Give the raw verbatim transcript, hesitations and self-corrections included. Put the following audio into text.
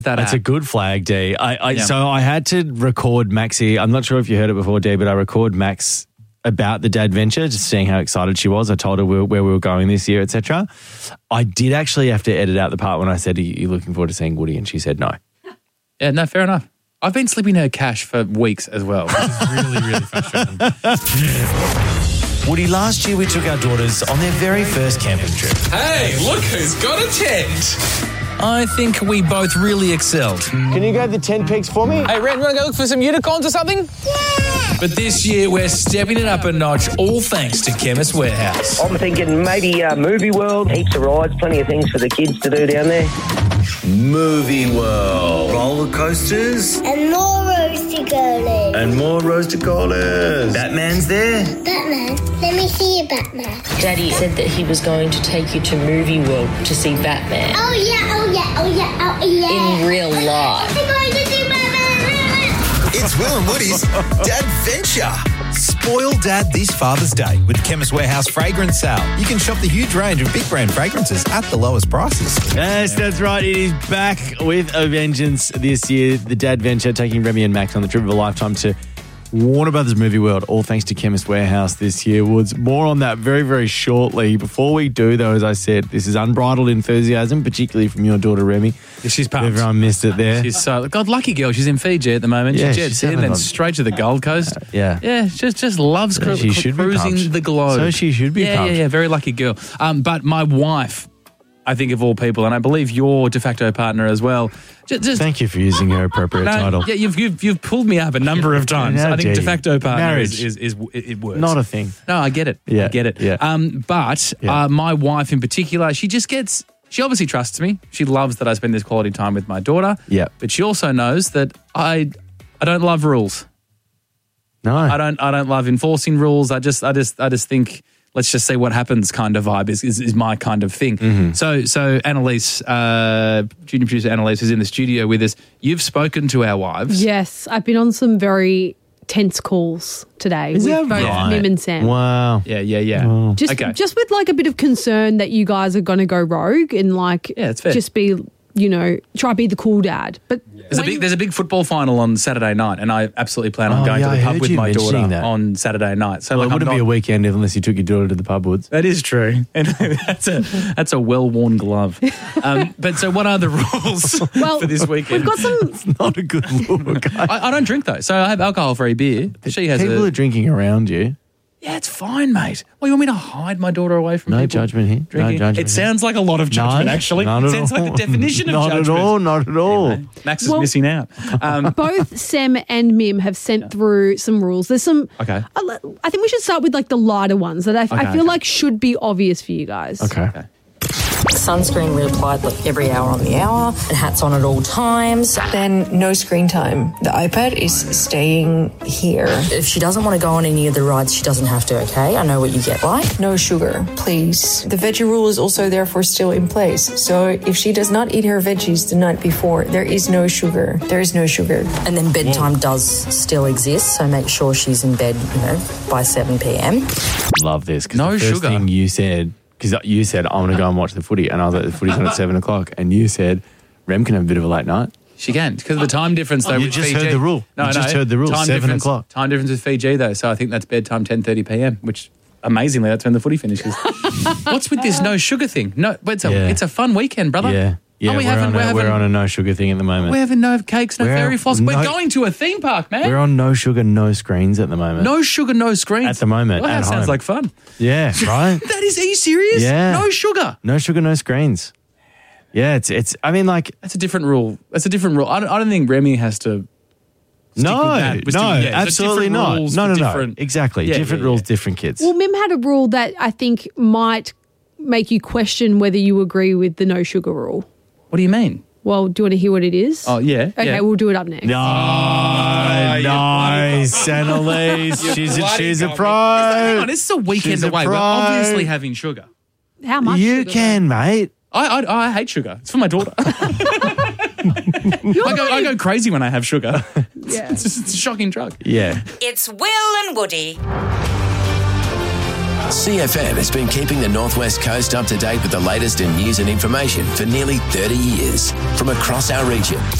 That That's app. a good flag, D. I, I, Yeah. So I had to record Maxie. I'm not sure if you heard it before, D, but I record Max about the dad venture, just seeing how excited she was. I told her where, where we were going this year, et cetera. I did actually have to edit out the part when I said, are you looking forward to seeing Woody? And she said no. Yeah, no, fair enough. I've been slipping her cash for weeks as well, which is really, really frustrating. Woody, last year we took our daughters on their very first camping trip. Hey, look who's got a tent. I think we both really excelled. Can you go to the tent peaks for me? Hey, Ren, you want to go look for some unicorns or something? But this year we're stepping it up a notch, all thanks to Chemist Warehouse. I'm thinking maybe uh, Movie World, heaps of rides, plenty of things for the kids to do down there. Movie World. Roller coasters. And more roasty girlies. And more roasted collars. Batman's there. Batman, let me see you, Batman. Daddy said that he was going to take you to Movie World to see Batman. Oh yeah, oh yeah, oh yeah, oh yeah. In real life. I'm going to see Batman. It's Will and Woody's Dad Venture. Spoil Dad this Father's Day with Chemist Warehouse Fragrance Sale. You can shop the huge range of big brand fragrances at the lowest prices. Yes, that's right. It is back with a vengeance this year. The Dad Venture taking Remy and Max on the trip of a lifetime to Warner Brothers Movie World, all thanks to Chemist Warehouse this year. Woods, more on that very, very shortly. Before we do, though, as I said, this is unbridled enthusiasm, particularly from your daughter, Remy. Yeah, she's pumped. Everyone missed it there. She's so God, lucky girl. She's in Fiji at the moment. Yeah, she she's jets in having and a- straight to the Gold Coast. Uh, yeah. yeah, just just loves cru- she should be cruising pumped. the globe. So she should be Yeah, pumped. yeah, yeah. Very lucky girl. Um, but my wife, I think of all people, and I believe your de facto partner as well. Just, just Thank you for using your appropriate no, title. Yeah, you've, you've you've pulled me up a number of times. How I think dare de you. facto partner Marriage. is, is, is it, it works. Not a thing. No, I get it. Yeah, I get it. yeah. Um, but Yeah. uh, my wife in particular, she just gets. She obviously trusts me. She loves that I spend this quality time with my daughter. Yeah. But she also knows that I I don't love rules. No. I don't I don't love enforcing rules. I just I just I just think let's just see what happens kind of vibe is is, is my kind of thing. Mm-hmm. So so Annalise, uh, junior producer Annalise is in the studio with us. You've spoken to our wives. Yes, I've been on some very tense calls today Is with that both right? Mim and Sam. Wow. Yeah, yeah, yeah. Just, okay. just with like a bit of concern that you guys are going to go rogue and like Yeah, it's fair. just be, you know, try to be the cool dad. But There's a when- big there's a big football final on Saturday night, and I absolutely plan on Oh, going yeah, to I the pub heard with you my daughter mentioning that. on Saturday night. So Well, like, it wouldn't I'm be a not- weekend unless you took your daughter to the pub, Woods. That is true, and that's a that's a well worn glove. Um, but so, what are the rules well, for this weekend? we've got some. Not a good look. I, I don't drink though, so I have alcohol-free beer. She has People a. are drinking around you. Yeah, it's fine, mate. Well, you want me to hide my daughter away from No people judgment here. No drinking? judgment It here. sounds like a lot of judgment, No, actually. not It at sounds like all. the definition of Not judgment. at all, not at all. Anyway, Max is Well- missing out. Um, Both Sam and Mim have sent through some rules. There's some. Okay. I I think we should start with like the lighter ones that I, I Okay, feel okay. like should be obvious for you guys. Okay. Sunscreen reapplied like every hour on the hour and hats on at all times. Then no screen time. The iPad is staying here. If she doesn't want to go on any of the rides, she doesn't have to, okay? I know what you get like. No sugar, please. The veggie rule is also therefore still in place. So if she does not eat her veggies the night before, there is no sugar. There is no sugar. And then bedtime does still exist, so make sure she's in bed, you know, by seven p.m. Love this. 'Cause No the first sugar. thing you said, because you said, I want to go and watch the footy. And I was like, the footy's on at seven o'clock. And you said, Rem can have a bit of a late night. She can, because of the time difference, though. You with just Fiji. heard the rule. No, You no, just heard the rule, Time seven difference- o'clock. Time difference with Fiji, though, so I think that's bedtime ten thirty p.m., which, amazingly, that's when the footy finishes. What's with this no sugar thing? No, but it's a, Yeah. it's a fun weekend, brother. Yeah. Yeah, Are we we're, having, on we're, a, having, we're on a no sugar thing at the moment. we're having no cakes, no We're- fairy floss. We're no- going to a theme park, man. We're on no sugar, no screens at the moment. No sugar, no screens. At the moment, Well, that at sounds home. like fun. Yeah, right? That is, are you serious? Yeah. No sugar. No sugar, no screens. Yeah, it's, it's I mean, like, That's a different rule. That's a different rule. I don't, I don't think Remy has to. stick no, with that. We're no, sticking- yeah, so absolutely different not. rules No, for no, no. different- Exactly. Yeah, different yeah, rules, yeah. different kids. Well, Mim had a rule that I think might make you question whether you agree with the no sugar rule. What do you mean? Well, do you want to hear what it is? Oh, yeah. Okay, yeah. we'll do it up next. No, nice, Annalise. She's a, she's a Hang pro. on, this is a weekend She's a away. We're pro. obviously having sugar. How much? You sugar? can, mate. I, I I hate sugar. It's for my daughter. I go I go crazy when I have sugar. Yeah. It's, just, it's a shocking drug. Yeah. It's Will and Woody. C F M has been keeping the Northwest Coast up to date with the latest in news and information for nearly thirty years. From across our region,